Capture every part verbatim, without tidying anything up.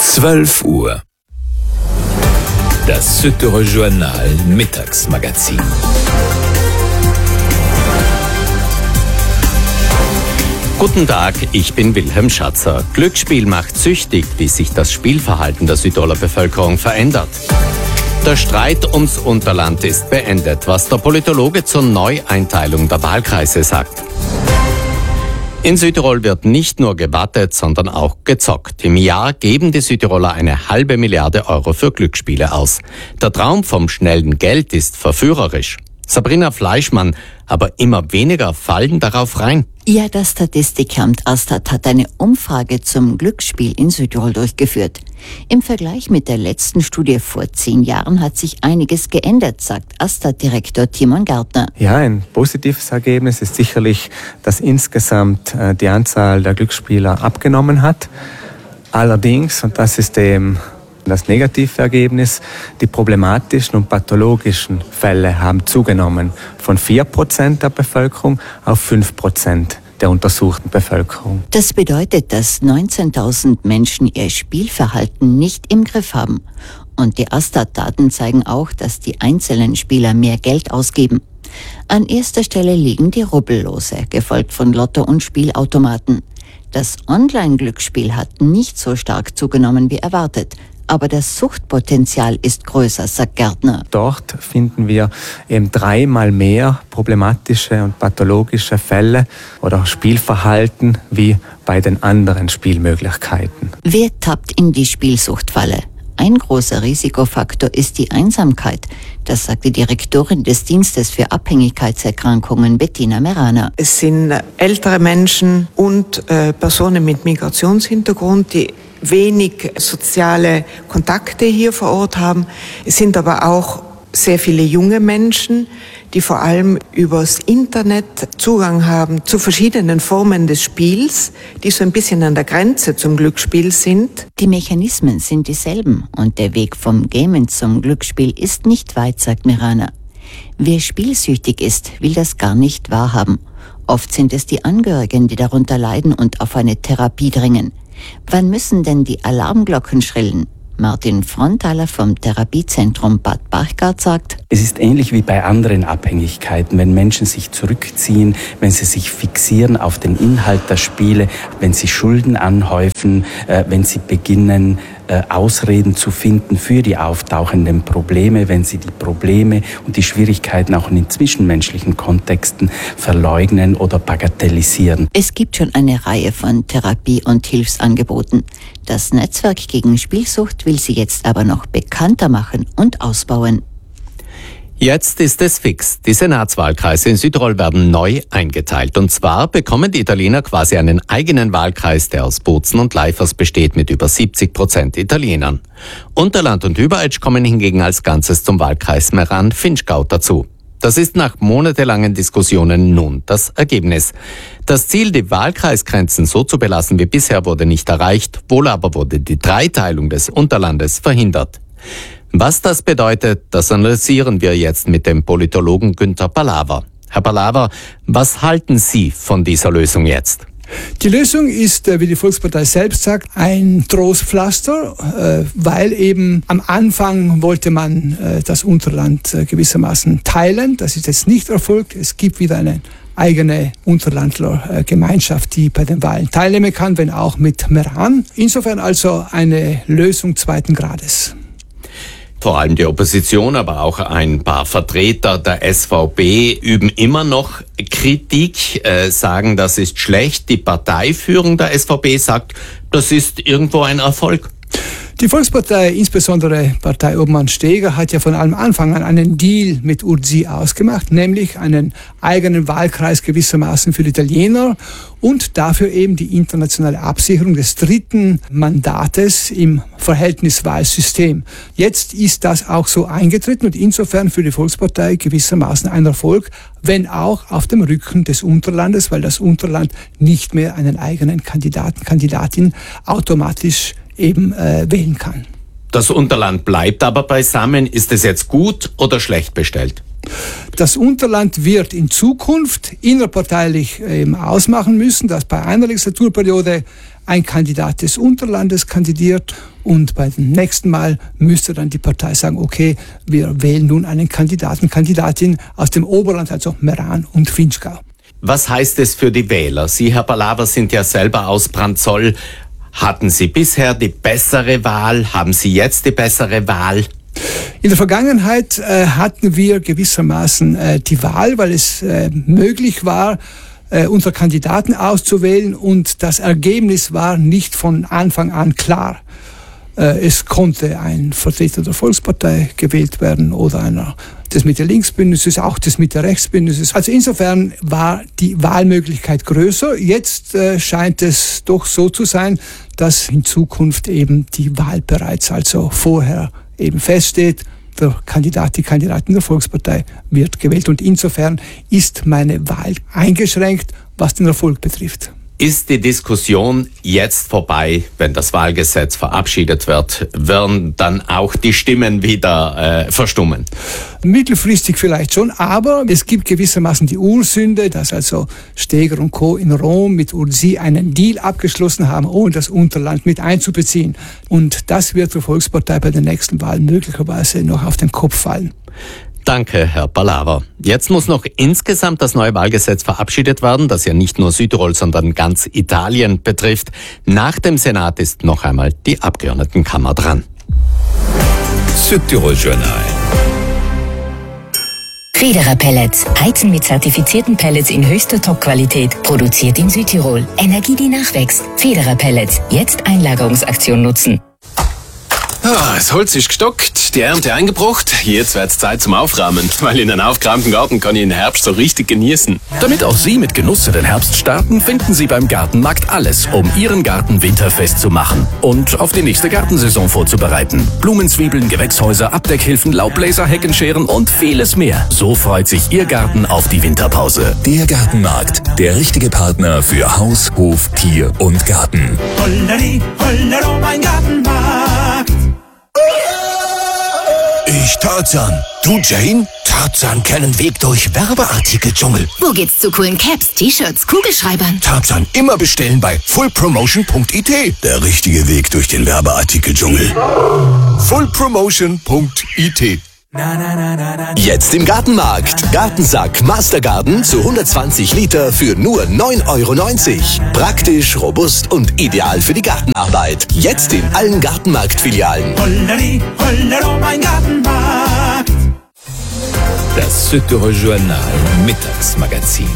zwölf Uhr. Das Südtiroler Journal Mittagsmagazin. Guten Tag, ich bin Wilhelm Schatzer. Glücksspiel macht süchtig, wie sich das Spielverhalten der Südtiroler Bevölkerung verändert. Der Streit ums Unterland ist beendet, was der Politologe zur Neueinteilung der Wahlkreise sagt. In Südtirol wird nicht nur gewartet, sondern auch gezockt. Im Jahr geben die Südtiroler eine halbe Milliarde Euro für Glücksspiele aus. Der Traum vom schnellen Geld ist verführerisch. Sabrina Fleischmann, aber immer weniger fallen darauf rein. Ja, das Statistikamt Astat hat eine Umfrage zum Glücksspiel in Südtirol durchgeführt. Im Vergleich mit der letzten Studie vor zehn Jahren hat sich einiges geändert, sagt Astat-Direktor Timon Gärtner. Ja, ein positives Ergebnis ist sicherlich, dass insgesamt äh, die Anzahl der Glücksspieler abgenommen hat. Allerdings, und das ist eben das Negativergebnis, die problematischen und pathologischen Fälle haben zugenommen von vier Prozent der Bevölkerung auf fünf Prozent der untersuchten Bevölkerung. Das bedeutet, dass neunzehntausend Menschen ihr Spielverhalten nicht im Griff haben. Und die Astat-Daten zeigen auch, dass die einzelnen Spieler mehr Geld ausgeben. An erster Stelle liegen die Rubbellose, gefolgt von Lotto- und Spielautomaten. Das Online-Glücksspiel hat nicht so stark zugenommen wie erwartet. Aber das Suchtpotenzial ist größer, sagt Gärtner. Dort finden wir eben dreimal mehr problematische und pathologische Fälle oder Spielverhalten wie bei den anderen Spielmöglichkeiten. Wer tappt in die Spielsuchtfalle? Ein großer Risikofaktor ist die Einsamkeit. Das sagt die Direktorin des Dienstes für Abhängigkeitserkrankungen, Bettina Merana. Es sind ältere Menschen und äh, Personen mit Migrationshintergrund, die wenig soziale Kontakte hier vor Ort haben. Es sind aber auch sehr viele junge Menschen, die vor allem übers Internet Zugang haben zu verschiedenen Formen des Spiels, die so ein bisschen an der Grenze zum Glücksspiel sind. Die Mechanismen sind dieselben und der Weg vom Gamen zum Glücksspiel ist nicht weit, sagt Merana. Wer spielsüchtig ist, will das gar nicht wahrhaben. Oft sind es die Angehörigen, die darunter leiden und auf eine Therapie dringen. Wann müssen denn die Alarmglocken schrillen? Martin Frontaler vom Therapiezentrum Bad Bachgart sagt: Es ist ähnlich wie bei anderen Abhängigkeiten, wenn Menschen sich zurückziehen, wenn sie sich fixieren auf den Inhalt der Spiele, wenn sie Schulden anhäufen, äh, wenn sie beginnen, äh, Ausreden zu finden für die auftauchenden Probleme, wenn sie die Probleme und die Schwierigkeiten auch in zwischenmenschlichen Kontexten verleugnen oder bagatellisieren. Es gibt schon eine Reihe von Therapie- und Hilfsangeboten. Das Netzwerk gegen Spielsucht will sie jetzt aber noch bekannter machen und ausbauen. Jetzt ist es fix. Die Senatswahlkreise in Südtirol werden neu eingeteilt. Und zwar bekommen die Italiener quasi einen eigenen Wahlkreis, der aus Bozen und Leifers besteht, mit über siebzig Prozent Italienern. Unterland und Überetsch kommen hingegen als Ganzes zum Wahlkreis Meran-Finchgau dazu. Das ist nach monatelangen Diskussionen nun das Ergebnis. Das Ziel, die Wahlkreisgrenzen so zu belassen wie bisher, wurde nicht erreicht, wohl aber wurde die Dreiteilung des Unterlandes verhindert. Was das bedeutet, das analysieren wir jetzt mit dem Politologen Günther Palaver. Herr Palaver, was halten Sie von dieser Lösung jetzt? Die Lösung ist, wie die Volkspartei selbst sagt, ein Trostpflaster, weil eben am Anfang wollte man das Unterland gewissermaßen teilen. Das ist jetzt nicht erfolgt. Es gibt wieder eine eigene Unterlandlergemeinschaft, die bei den Wahlen teilnehmen kann, wenn auch mit Meran. Insofern also eine Lösung zweiten Grades. Vor allem die Opposition, aber auch ein paar Vertreter der S V B üben immer noch Kritik, äh, sagen, das ist schlecht. Die Parteiführung der S V B sagt, das ist irgendwo ein Erfolg. Die Volkspartei, insbesondere Parteiobmann Steger, hat ja von allem Anfang an einen Deal mit U R S I ausgemacht, nämlich einen eigenen Wahlkreis gewissermaßen für die Italiener und dafür eben die internationale Absicherung des dritten Mandates im Verhältniswahlsystem. Jetzt ist das auch so eingetreten und insofern für die Volkspartei gewissermaßen ein Erfolg, wenn auch auf dem Rücken des Unterlandes, weil das Unterland nicht mehr einen eigenen Kandidaten, Kandidatin automatisch eben äh, wählen kann. Das Unterland bleibt aber beisammen. Ist es jetzt gut oder schlecht bestellt? Das Unterland wird in Zukunft innerparteilich eben ausmachen müssen, dass bei einer Legislaturperiode ein Kandidat des Unterlandes kandidiert und bei dem nächsten Mal müsste dann die Partei sagen, okay, wir wählen nun einen Kandidaten, Kandidatin aus dem Oberland, also Meran und Vinschgau. Was heißt es für die Wähler? Sie, Herr Palaver, sind ja selber aus Branzoll. Hatten Sie bisher die bessere Wahl? Haben Sie jetzt die bessere Wahl? In der Vergangenheit äh, hatten wir gewissermaßen äh, die Wahl, weil es äh, möglich war, äh, unsere Kandidaten auszuwählen und das Ergebnis war nicht von Anfang an klar. Äh, es konnte ein Vertreter der Volkspartei gewählt werden oder einer des Mitte-Links-Bündnisses, auch des Mitte-Rechts-Bündnisses. Also insofern war die Wahlmöglichkeit größer. Jetzt äh, scheint es doch so zu sein, dass in Zukunft eben die Wahl bereits also vorher eben feststeht, der Kandidat, die Kandidatin der Volkspartei wird gewählt und insofern ist meine Wahl eingeschränkt, was den Erfolg betrifft. Ist die Diskussion jetzt vorbei, wenn das Wahlgesetz verabschiedet wird? Werden dann auch die Stimmen wieder äh, verstummen? Mittelfristig vielleicht schon, aber es gibt gewissermaßen die Ursünde, dass also Steger und Co. in Rom mit Urzi einen Deal abgeschlossen haben, ohne das Unterland mit einzubeziehen. Und das wird der Volkspartei bei den nächsten Wahlen möglicherweise noch auf den Kopf fallen. Danke, Herr Palaver. Jetzt muss noch insgesamt das neue Wahlgesetz verabschiedet werden, das ja nicht nur Südtirol, sondern ganz Italien betrifft. Nach dem Senat ist noch einmal die Abgeordnetenkammer dran. Südtirol Journal. Federer Pellets. Heizen mit zertifizierten Pellets in höchster Top-Qualität. Produziert in Südtirol. Energie, die nachwächst. Federer Pellets. Jetzt Einlagerungsaktion nutzen. Ah, das Holz ist gestockt, die Ernte eingebracht. Jetzt wird's Zeit zum Aufräumen, weil in einem aufgeräumten Garten kann ich den Herbst so richtig genießen. Damit auch Sie mit Genuss in den Herbst starten, finden Sie beim Gartenmarkt alles, um Ihren Garten winterfest zu machen und auf die nächste Gartensaison vorzubereiten. Blumenzwiebeln, Gewächshäuser, Abdeckhilfen, Laubbläser, Heckenscheren und vieles mehr. So freut sich Ihr Garten auf die Winterpause. Der Gartenmarkt, der richtige Partner für Haus, Hof, Tier und Garten. Holleri, hollero, mein Gartenmarkt. Ich Tarzan. Du Jane? Tarzan kennen Weg durch Werbeartikel-Dschungel. Wo geht's zu coolen Caps, T-Shirts, Kugelschreibern? Tarzan immer bestellen bei full promotion punkt i t. Der richtige Weg durch den Werbeartikel-Dschungel. full promotion punkt i t. Jetzt im Gartenmarkt. Gartensack Mastergarden zu hundertzwanzig Liter für nur neun Euro neunzig. Praktisch, robust und ideal für die Gartenarbeit. Jetzt in allen Gartenmarkt-Filialen. Holleri, hollero, mein Gartenmarkt. Das Südtirol Journal Mittagsmagazin.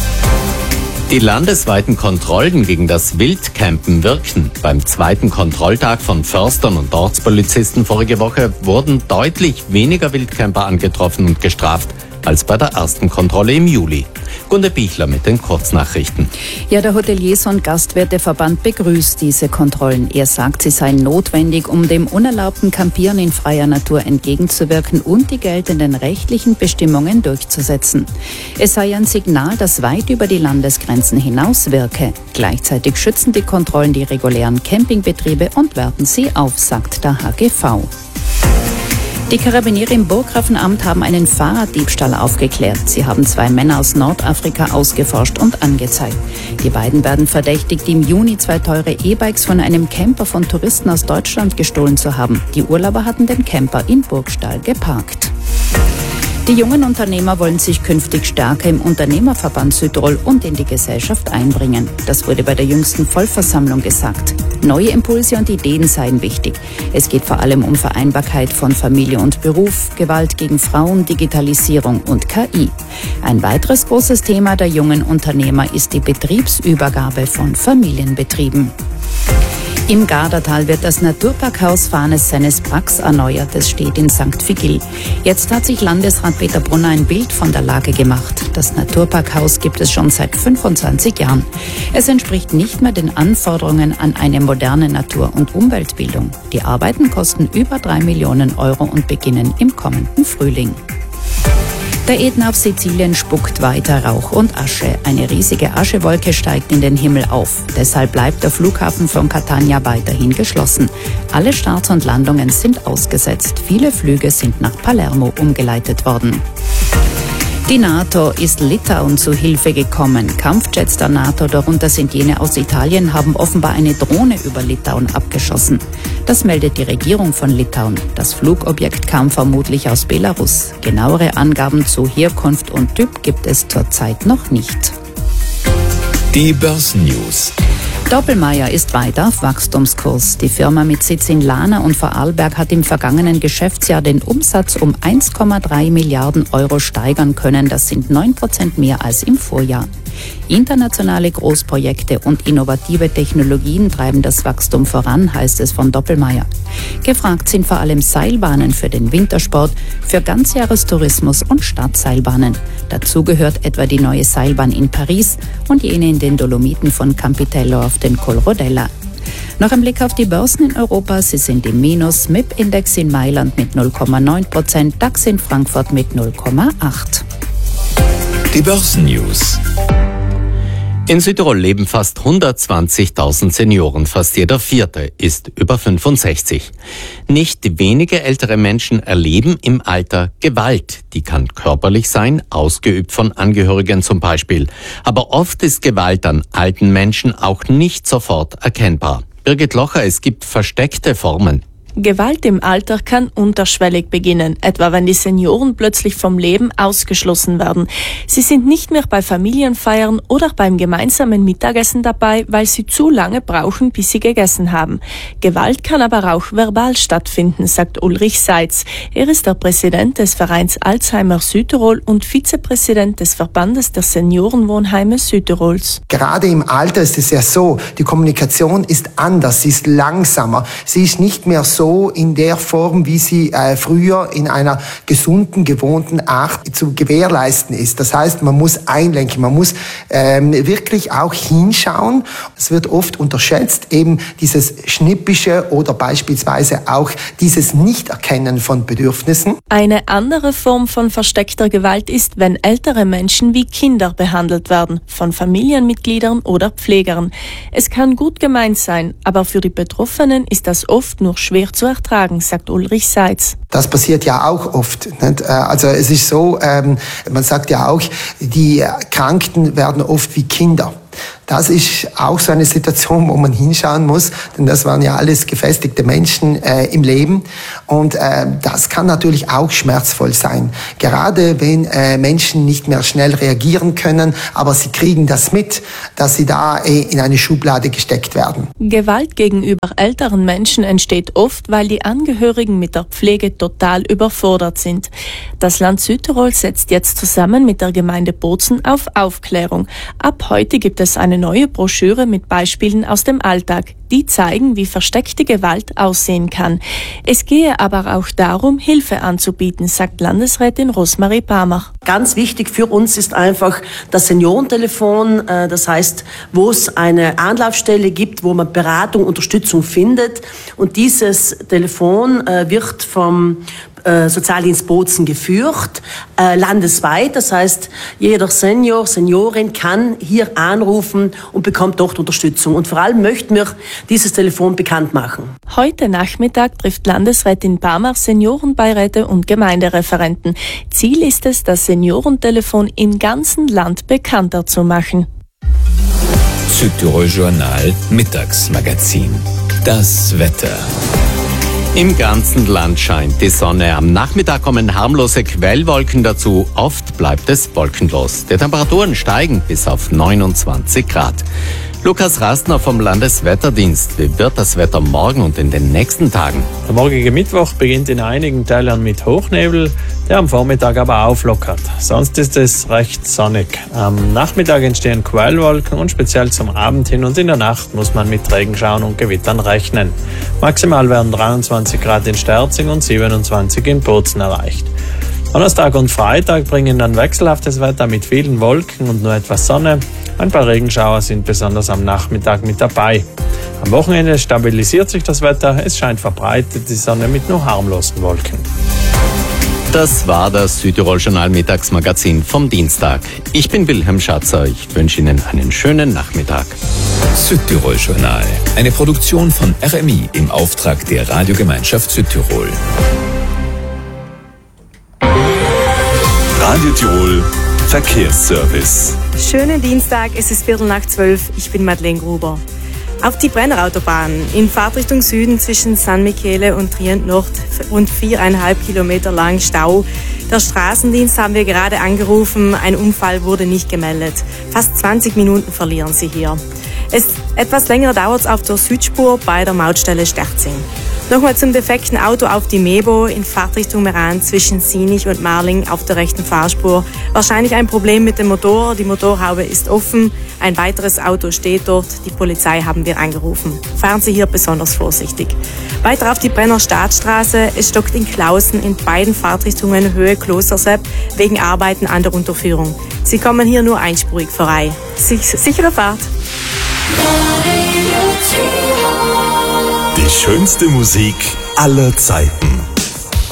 Die landesweiten Kontrollen gegen das Wildcampen wirken. Beim zweiten Kontrolltag von Förstern und Ortspolizisten vorige Woche wurden deutlich weniger Wildcamper angetroffen und gestraft als bei der ersten Kontrolle im Juli. Gunde Bichler mit den Kurznachrichten. Ja, der Hoteliers- und Gastwirteverband begrüßt diese Kontrollen. Er sagt, sie seien notwendig, um dem unerlaubten Campieren in freier Natur entgegenzuwirken und die geltenden rechtlichen Bestimmungen durchzusetzen. Es sei ein Signal, das weit über die Landesgrenzen hinaus wirke. Gleichzeitig schützen die Kontrollen die regulären Campingbetriebe und werten sie auf, sagt der H G V. Die Karabiniere im Burggrafenamt haben einen Fahrraddiebstahl aufgeklärt. Sie haben zwei Männer aus Nordafrika ausgeforscht und angezeigt. Die beiden werden verdächtigt, im Juni zwei teure E-Bikes von einem Camper von Touristen aus Deutschland gestohlen zu haben. Die Urlauber hatten den Camper in Burgstall geparkt. Die jungen Unternehmer wollen sich künftig stärker im Unternehmerverband Südtirol und in die Gesellschaft einbringen. Das wurde bei der jüngsten Vollversammlung gesagt. Neue Impulse und Ideen seien wichtig. Es geht vor allem um Vereinbarkeit von Familie und Beruf, Gewalt gegen Frauen, Digitalisierung und K I. Ein weiteres großes Thema der jungen Unternehmer ist die Betriebsübergabe von Familienbetrieben. Im Gardatal wird das Naturparkhaus Fanes seines Parks erneuert. Es steht in Sankt Vigil. Jetzt hat sich Landesrat Peter Brunner ein Bild von der Lage gemacht. Das Naturparkhaus gibt es schon seit fünfundzwanzig Jahren. Es entspricht nicht mehr den Anforderungen an eine moderne Natur- und Umweltbildung. Die Arbeiten kosten über drei Millionen Euro und beginnen im kommenden Frühling. Der Ätna auf Sizilien spuckt weiter Rauch und Asche. Eine riesige Aschewolke steigt in den Himmel auf. Deshalb bleibt der Flughafen von Catania weiterhin geschlossen. Alle Starts und Landungen sind ausgesetzt. Viele Flüge sind nach Palermo umgeleitet worden. Die NATO ist Litauen zu Hilfe gekommen. Kampfjets der NATO, darunter sind jene aus Italien, haben offenbar eine Drohne über Litauen abgeschossen. Das meldet die Regierung von Litauen. Das Flugobjekt kam vermutlich aus Belarus. Genauere Angaben zu Herkunft und Typ gibt es zurzeit noch nicht. Die Börsennews. Doppelmayr ist weiter auf Wachstumskurs. Die Firma mit Sitz in Lana und Vorarlberg hat im vergangenen Geschäftsjahr den Umsatz um eins Komma drei Milliarden Euro steigern können. Das sind neun Prozent mehr als im Vorjahr. Internationale Großprojekte und innovative Technologien treiben das Wachstum voran, heißt es von Doppelmayr. Gefragt sind vor allem Seilbahnen für den Wintersport, für Ganzjahrestourismus und Stadtseilbahnen. Dazu gehört etwa die neue Seilbahn in Paris und jene in den Dolomiten von Campitello auf den Col Rodella. Noch ein Blick auf die Börsen in Europa. Sie sind im Minus. M I P-Index in Mailand mit null Komma neun Prozent, DAX in Frankfurt mit null Komma acht. Die Börsennews. In Südtirol leben fast hundertzwanzigtausend Senioren, fast jeder vierte ist über fünfundsechzig. Nicht wenige ältere Menschen erleben im Alter Gewalt. Die kann körperlich sein, ausgeübt von Angehörigen zum Beispiel. Aber oft ist Gewalt an alten Menschen auch nicht sofort erkennbar. Birgit Locher, es gibt versteckte Formen. Gewalt im Alter kann unterschwellig beginnen, etwa wenn die Senioren plötzlich vom Leben ausgeschlossen werden. Sie sind nicht mehr bei Familienfeiern oder beim gemeinsamen Mittagessen dabei, weil sie zu lange brauchen, bis sie gegessen haben. Gewalt kann aber auch verbal stattfinden, sagt Ulrich Seitz. Er ist der Präsident des Vereins Alzheimer Südtirol und Vizepräsident des Verbandes der Seniorenwohnheime Südtirols. Gerade im Alter ist es ja so, die Kommunikation ist anders, sie ist langsamer, sie ist nicht mehr so in der Form, wie sie äh, früher in einer gesunden, gewohnten Art zu gewährleisten ist. Das heißt, man muss einlenken, man muss ähm, wirklich auch hinschauen. Es wird oft unterschätzt, eben dieses Schnippische oder beispielsweise auch dieses Nichterkennen von Bedürfnissen. Eine andere Form von versteckter Gewalt ist, wenn ältere Menschen wie Kinder behandelt werden, von Familienmitgliedern oder Pflegern. Es kann gut gemeint sein, aber für die Betroffenen ist das oft nur schwer zu ertragen, sagt Ulrich Seitz. Das passiert ja auch oft. Nicht? Also es ist so, ähm, man sagt ja auch, die Kranken werden oft wie Kinder. Das ist auch so eine Situation, wo man hinschauen muss, denn das waren ja alles gefestigte Menschen äh, im Leben und äh, das kann natürlich auch schmerzvoll sein. Gerade wenn äh, Menschen nicht mehr schnell reagieren können, aber sie kriegen das mit, dass sie da äh, in eine Schublade gesteckt werden. Gewalt gegenüber älteren Menschen entsteht oft, weil die Angehörigen mit der Pflege total überfordert sind. Das Land Südtirol setzt jetzt zusammen mit der Gemeinde Bozen auf Aufklärung. Ab heute gibt es eine neue Broschüre mit Beispielen aus dem Alltag, die zeigen, wie versteckte Gewalt aussehen kann. Es gehe aber auch darum, Hilfe anzubieten, sagt Landesrätin Rosmarie Barmach. Ganz wichtig für uns ist einfach das Seniorentelefon, das heißt, wo es eine Anlaufstelle gibt, wo man Beratung, Unterstützung findet. Und dieses Telefon wird vom Sozialdienst Bozen geführt, äh, landesweit. Das heißt, jeder Senior, Seniorin kann hier anrufen und bekommt dort Unterstützung. Und vor allem möchten wir dieses Telefon bekannt machen. Heute Nachmittag trifft Landesrätin Barmach Seniorenbeiräte und Gemeindereferenten. Ziel ist es, das Seniorentelefon im ganzen Land bekannter zu machen. Südtirol Journal Mittagsmagazin. Das Wetter. Im ganzen Land scheint die Sonne. Am Nachmittag kommen harmlose Quellwolken dazu. Oft bleibt es wolkenlos. Die Temperaturen steigen bis auf neunundzwanzig Grad. Lukas Rastner vom Landeswetterdienst. Wie wird das Wetter morgen und in den nächsten Tagen? Der morgige Mittwoch beginnt in einigen Teilen mit Hochnebel, der am Vormittag aber auflockert. Sonst ist es recht sonnig. Am Nachmittag entstehen Quellwolken und speziell zum Abend hin und in der Nacht muss man mit Regenschauern und Gewittern rechnen. Maximal werden dreiundzwanzig Grad in Sterzing und siebenundzwanzig in Bozen erreicht. Donnerstag und Freitag bringen dann wechselhaftes Wetter mit vielen Wolken und nur etwas Sonne. Ein paar Regenschauer sind besonders am Nachmittag mit dabei. Am Wochenende stabilisiert sich das Wetter. Es scheint verbreitet die Sonne mit nur harmlosen Wolken. Das war das Südtirol Journal Mittagsmagazin vom Dienstag. Ich bin Wilhelm Schatzer. Ich wünsche Ihnen einen schönen Nachmittag. Südtirol Journal. Eine Produktion von R M I im Auftrag der Radiogemeinschaft Südtirol. Südtirol Verkehrsservice. Schönen Dienstag, es ist Viertel nach zwölf. Ich bin Madeleine Gruber. Auf die Brennerautobahn in Fahrtrichtung Süden zwischen San Michele und Trient Nord rund viereinhalb Kilometer lang Stau. Der Straßendienst haben wir gerade angerufen. Ein Unfall wurde nicht gemeldet. Fast zwanzig Minuten verlieren Sie hier. Es etwas länger dauert es auf der Südspur bei der Mautstelle Sterzing. Nochmal zum defekten Auto auf die Mebo in Fahrtrichtung Meran zwischen Sinich und Marling auf der rechten Fahrspur. Wahrscheinlich ein Problem mit dem Motor. Die Motorhaube ist offen. Ein weiteres Auto steht dort. Die Polizei haben wir angerufen. Fahren Sie hier besonders vorsichtig. Weiter auf die Brenner Staatsstraße. Es stockt in Klausen in beiden Fahrtrichtungen Höhe Klostersepp wegen Arbeiten an der Unterführung. Sie kommen hier nur einspurig vorbei. Sich, sichere Fahrt. Die schönste Musik aller Zeiten.